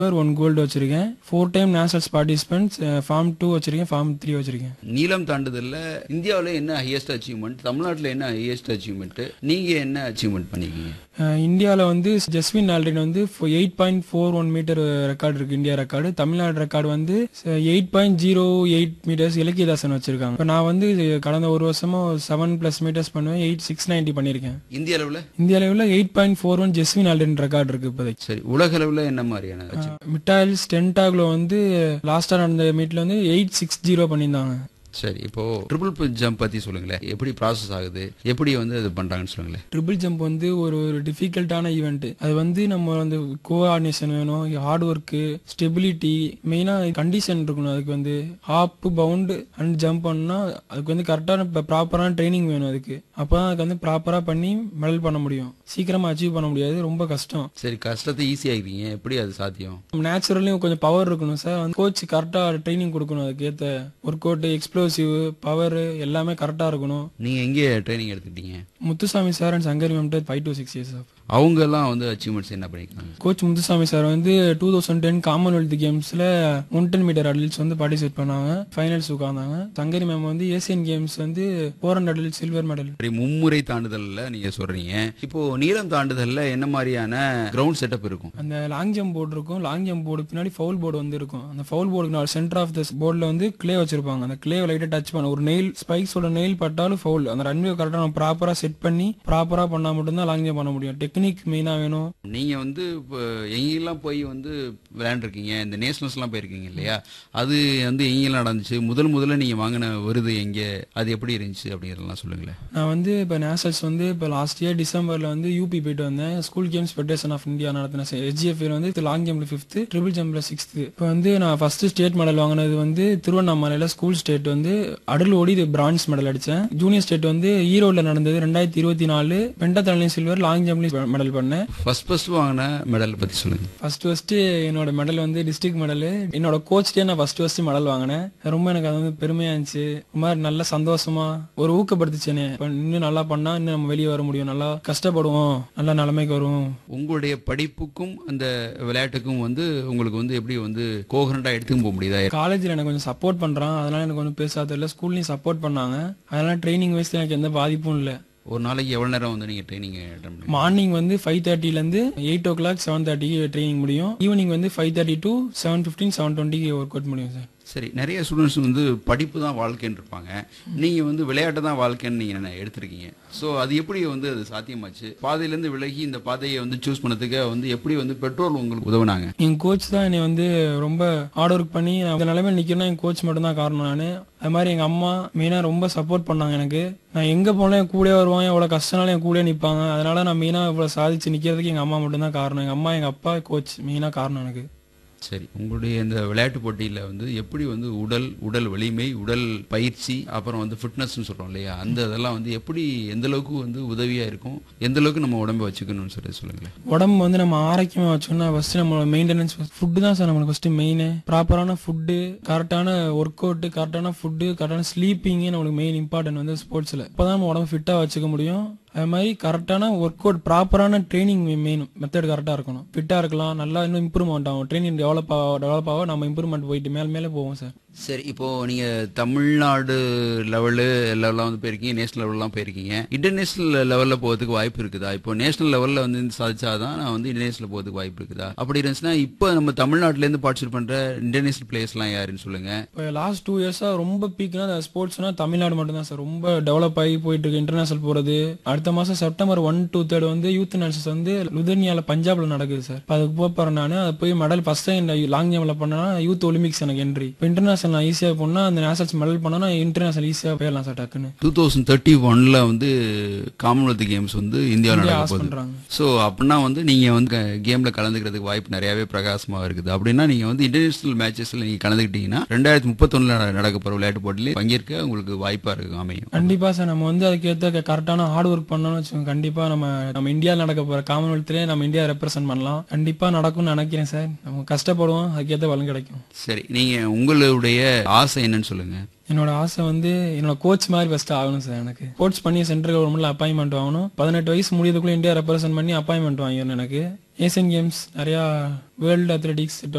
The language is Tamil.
1 கோல்டு வச்சிருக்கேன். 4 டைம் நேஷனல்ஸ் பார்ட்டிசிபென்ட்ஸ், ஃபார்ம் 2 வச்சிருக்கேன், ஃபார்ம் 3 வச்சிருக்கேன். நீளம் தாண்டுதல்ல இந்தியாவில் என்ன ஹையஸ்ட் அச்சீவ்மெண்ட், தமிழ்நாட்டில் என்ன ஹையஸ்ட் அச்சீவ்மெண்ட், நீங்க என்ன அச்சீவ்மெண்ட் பண்ணிருக்கீங்க? இந்தியாவில் வந்து ஜஸ்வின் ஆல்ரெடி வந்து 8.41 மீட்டர் ரெக்கார்டு இருக்கு, இந்தியா ரெக்கார்டு. தமிழ்நாடு ரெக்கார்டு வந்து 8.08 மீட்டர்ஸ் இலக்கியதாசன் வச்சிருக்காங்க. இப்போ நான் வந்து கடந்த ஒரு வருஷமா 7+ மீட்டர்ஸ் பண்ணுவேன், 690 பண்ணிருக்கேன். இந்திய அளவில் இந்திய அளவில் 8.41 ஜஸ்வின் ஆல்ரெடி ரெக்கார்டு இருக்கு இப்போதைக்கு. சரி, உலக அளவில் என்ன மாதிரியான மிட்டாயில் ஸ்டென்டாக்ல வந்து லாஸ்டா நடந்த மீட்ல வந்து 860 பண்ணியிருந்தாங்க. சரி, இப்போ ட்ரிபிள் ஜம்ப் பத்தி சொல்லுங்களேன். எப்படி ப்ராசஸ் ஆகுது, எப்படி வந்து அது பண்றாங்கன்னு சொல்லுங்களேன். ட்ரிபிள் ஜம்ப் வந்து ஒரு டிஃபிகல்ட்டான ஈவெண்ட். அது வந்து நம்ம வந்து கோஆர்டினேஷன் வேணும், ஹார்ட் ஒர்க்கு, ஸ்டெபிலிட்டி, மெயினா கண்டிஷன் இருக்கணும். அதுக்கு வந்து ஹாப், பவுண்ட் அண்ட் ஜம்ப் பண்ணா அதுக்கு வந்து கரெக்டான ப்ராப்பரான ட்ரைனிங் வேணும். அதுக்கு அப்பதான் அதுக்கு வந்து ப்ராப்பரா பண்ணி மெடல் பண்ண முடியும். சீக்கிரமா அச்சீவ் பண்ண முடியாது, ரொம்ப கஷ்டம். சரி, கஷ்டத்தை ஈஸி ஆகிக்கிறீங்க, எப்படி அது சாத்தியம்? நேச்சுரலையும் கொஞ்சம் பவர் இருக்கணும் சார். கோச் கரெக்டா ட்ரைனிங் கொடுக்கணும். அதுக்கு ஏத்த ஒர்க் அவுட், எக்ஸ்ப்ளோசிவ், பவர் எல்லாமே கரெக்டா இருக்கணும். நீங்க எங்கே ட்ரைனிங் எடுத்துக்கிட்டீங்க? Muthusamy sir and Sankari ma'am 5 to 6 years. அவங்க எல்லாம் வந்து அச்சீவ்மெண்ட்ஸ் என்ன பண்ணிருக்காங்க? கோச் முத்துசாமி சார் வந்து 2010 காமன்வெல்த் கேம்ஸ்ல 110 மீட்டர் அடல்ட்ஸ் வந்து பார்ட்டிசிபேட் பண்ணாங்க, ஃபைனல்ஸ் உட்கார்ந்தாங்க. சங்கரி மேம் வந்து ஏசியன் கேம்ஸ் வந்து 400 அடல்ட் சில்வர் மெடல். மும்முறை தாண்டுதல்ல நீங்க சொல்றீங்க. இப்போ நீளம் தாண்டுதல்ல என்ன மாதிரியான கிரவுண்ட் செட்டப் இருக்கும்? அந்த லாங் ஜம்ப் போர்டு இருக்கும். லாங் ஜம்ப் போர்டு பின்னாடி ஃபவுல் போர்டு வந்து இருக்கும். அந்த ஃபவுல் போர்டுக்கு சென்டர் ஆஃப் த போர்டில் வந்து கிளே வச்சிருப்பாங்க. அந்த கிளே லைட்டா டச் பண்ண ஒரு நெயில் ஸ்பைக்ஸோட நெயில் பட்டாலும் ஃபவுல். அந்த ரன்வே கரெக்டா நம்ம ப்ராப்பரா செட் பண்ணி ப்ராப்பரா பண்ணா மட்டும்தான் லாங் ஜம்ப் பண்ண முடியும். டெக்னிக் மெயினா வேணும். நீங்க வந்து எங்கெல்லாம் போய் வந்து விளையாண்டுருக்கீங்க, இந்த நேஷனல்ஸ் எல்லாம் போயிருக்கீங்க இல்லையா? அது வந்து எங்கெல்லாம் நடந்துச்சு, முதல்ல நீங்க வாங்கின விருது எங்க, அது எப்படி இருந்துச்சு அப்படிங்கறதெல்லாம் சொல்லுங்களேன். நான் வந்து இப்போ நேஷனல்ஸ் வந்து இப்போ லாஸ்ட் இயர் டிசம்பர்ல வந்து யூபி போயிட்டு வந்தேன். School games federation of India நடத்தின HGF வந்து லாங் ஜம்ப்ல 5th, ட்ரிபிள் ஜம்ப்ல 6th. இப்போ வந்து நான் ஃபர்ஸ்ட் ஸ்டேட் மெடல் வாங்கினது வந்து திருவண்ணாமலையில ஸ்கூல் ஸ்டேட் வந்து அடல் ஓடி பிரான்ஸ் மெடல் அடிச்சேன். ஜூனியர் ஸ்டேட் வந்து ஈரோட்ல நடந்தது 2024 பெண்டத்தலையும் சில்வர், லாங் ஜம்ப்லயும் மெடல் பண்ணேன். ஃபர்ஸ்ட் வாங்கின மெடல் பத்தி சொல்லுங்க. ஃபர்ஸ்ட் என்னோட மெடல் வந்து டிஸ்ட்ரிக்ட் மெடல். என்னோட கோச்டே நான் ஃபர்ஸ்ட் மெடல் வாங்கினேன். ரொம்ப எனக்கு அது வந்து பெருமையா இருந்துச்சு. ரொம்ப நல்ல சந்தோஷமா ஒரு ஊக்கப்படுத்துச்சேனே. இன்னும் நல்லா பண்ணா இன்னும் நம்ம வெளியே வர முடியும், நல்லா கஷ்டப்படுவோம், நல்ல நிலைமைக்கு வருவோம். உங்களுடைய படிப்புக்கும் அந்த விளையாட்டுக்கும் வந்து உங்களுக்கு வந்து எப்படி வந்து கோஹரண்டா எடுத்துக்க போக முடியுதா? காலேஜ்ல எனக்கு கொஞ்சம் சப்போர்ட் பண்றான், அதனால எனக்கு கொஞ்சம் பேச தெரியல. ஸ்கூல்லையும் சப்போர்ட் பண்ணாங்க, அதனால ட்ரைனிங் வைஸ்ல எனக்கு எந்த பாதிப்பும் இல்லை. ஒரு நாளைக்கு எவ்வளவு நேரம் வந்து நீங்க ட்ரைனிங்? மார்னிங் வந்து 5:30 இருந்து 8 o'clock 7:30 ட்ரைனிங் முடியும். ஈவினிங் வந்து 5:30 to 7:15 7:20 ஒர்க் அவுட் முடியும் சார். சரி, நிறைய ஸ்டூடெண்ட்ஸ் வந்து படிப்பு தான் வாழ்க்கைன்னு இருப்பாங்க. நீங்க வந்து விளையாட்டு தான் வாழ்க்கைன்னு நீங்க எடுத்திருக்கீங்க. ஸோ அது எப்படி வந்து அது சாத்தியமாச்சு? பாதையிலேருந்து விலகி இந்த பாதையை வந்து சூஸ் பண்ணதுக்கு வந்து எப்படி வந்து பெற்றோர் உங்களுக்கு உதவுனாங்க? என் கோச் தான் என்னை வந்து ரொம்ப ஹார்ட் ஒர்க் பண்ணி அந்த நிலைமையில நிற்கணும்னா என் கோச் மட்டும் தான் காரணம். நான் அது மாதிரி எங்க அம்மா மெயினா ரொம்ப சப்போர்ட் பண்ணாங்க எனக்கு. நான் எங்க போனாலும் என் கூட வருவாங்க, எவ்வளவு கஷ்டம்னாலும் என் கூட நிற்பாங்க. அதனால நான் மெயினா இவ்வளவு சாதிச்சு நிக்கிறதுக்கு எங்க அம்மா மட்டும் தான் காரணம். எங்க அம்மா, எங்க அப்பா, கோச் மெயினா காரணம் எனக்கு. சரி, உங்களுடைய இந்த விளையாட்டு போட்டியில வந்து எப்படி வந்து உடல் வலிமை, உடல் பயிற்சி, அப்புறம் வந்து ஃபிட்னஸ்னு சொல்றோம் இல்லையா, அந்த இதெல்லாம் வந்து எப்படி எந்த அளவுக்கு வந்து உதவியா இருக்கும், எந்த அளவுக்கு நம்ம உடம்பை வச்சுக்கணும்னு சொல்லுங்களேன். உடம்பு வந்து நம்ம ஆரோக்கியமா வச்சோம்னா ஃபர்ஸ்ட் நம்மளோட மெயின்டெனன்ஸ் ஃபுட்டு தான் சார். நம்மளுக்கு ஃபர்ஸ்ட் மெயின் ப்ராப்பரான ஃபுட்டு, கரெக்டான ஒர்க் அவுட், கரெக்டான ஃபுட்டு, கரெக்டான ஸ்லீப்பிங் நம்மளுக்கு மெயின் இம்பார்ட்டன்ட் வந்து ஸ்போர்ட்ஸ்ல. இப்பதான் நம்ம உடம்பு ஃபிட்டா வச்சுக்க முடியும். அது மாதிரி கரெக்டான ஒர்க் அவுட், ப்ராப்பரான ட்ரைனிங் மெயின் மெத்தட் கரெக்டாக இருக்கணும். ஃபிட்டாக இருக்கலாம், நல்லா இன்னும் இம்ப்ரூவ்மெண்ட் ஆகும். ட்ரைனிங் டெவலப் ஆக நம்ம இம்ப்ரூவ்மெண்ட் போயிட்டு மேலே போவோம் சார். சரி, இப்போ நீங்க தமிழ்நாடு லெவல்லாம் வந்து போயிருக்கீங்க, நேஷனல் லெவல்லாம் போயிருக்கீங்க. இன்டர்நேஷனல் லெவல்ல போகிறதுக்கு வாய்ப்பு இருக்குதா? இப்போ நேஷனல் லெவல்ல வந்து சாதிச்சாதான் நான் வந்து இன்டர்நேஷனல் போகிறதுக்கு வாய்ப்பு இருக்குதா? அப்படி இருந்துச்சுன்னா இப்போ நம்ம தமிழ்நாட்டுல இருந்து பார்ட்டிசிபேட் பண்ற இன்டர்நேஷனல் பிளேயர்ஸ்லாம் யாருன்னு சொல்லுங்க. இப்போ லாஸ்ட் 2 years ரொம்ப பீக்னா ஸ்போர்ட்ஸ்னா தமிழ்நாடு மட்டும் தான் சார். ரொம்ப டெவலப் ஆகி போயிட்டு இருக்கு இன்டர்நேஷனல் போறது. அடுத்த மாசம் செப்டம்பர் 1 to 3 வந்து யூத் நேஷனல்ஸ் வந்து லுதர்னியால பஞ்சாப்ல நடக்குது சார். அதுக்கு போறேன் நான். அதை போய் மெடல் ஃபர்ஸ்ட் லாங் ஜம்ப்ல பண்ணா யூத் ஒலிம்பிக்ஸ் எனக்கு என்ட்ரி. இன்டர்நேஷனல் நான் ஈஸியா போனா அந்த நேஷனல்ஸ் மெடல் பண்ணா இன்டர்நேஷனல் ஈஸியா போயிடலாம் சார் டக்குன்னு. 2031 வந்து காமன்வெல்த் கேம்ஸ் வந்து இந்தியாவில் நடக்க போகுது. ஸோ அப்படின்னா வந்து நீங்க வந்து கேம்ல கலந்துக்கிறதுக்கு வாய்ப்பு நிறையவே பிரகாசமா இருக்குது. அப்படின்னா நீங்க வந்து இன்டர்நேஷனல் மேட்சஸ்ல நீங்க கலந்துக்கிட்டீங்கன்னா 2031 நடக்க போற விளையாட்டு போட்டியில பங்கேற்க உங்களுக்கு வாய்ப்பா இருக்கு, அமையும். கண்டிப்பா சார். நம்ம வந்து அதுக்கேற்ற கரெக்டான ஹார்ட் ஒர்க் பண்ணணும்னு வச்சுக்கோங்க, கண்டிப்பா நம்ம இந்தியாவில் நடக்க போற காமன்வெல்த்லேயே நம்ம இந்தியா ரெப்ரசென்ட் பண்ணலாம். கண்டிப்பா நடக்கும்னு நினைக்கிறேன் சார். நம்ம கஷ்டப்படுவோம், அதுக்கேற்ற பலன் கிடைக்கும். சரி, நீங்க உங்களுடைய உங்களுடைய ஆசை என்னன்னு சொல்லுங்க. என்னோட ஆசை வந்து என்னோட கோச் மாதிரி ஃபர்ஸ்ட் ஆகணும் சார். எனக்கு கோச் பண்ணி சென்ட்ரல் கவர்மெண்ட்ல அப்பாயின்மெண்ட் வாங்கணும். 18 வயசு முடியதுக்குள்ள இந்தியா ரெப்ரசென்ட் பண்ணி அப்பாயின்மெண்ட் வாங்கிடணும். எனக்கு ஏசியன் கேம்ஸ் நிறைய வேர்ல்டு அத்லெட்டிக்ஸ்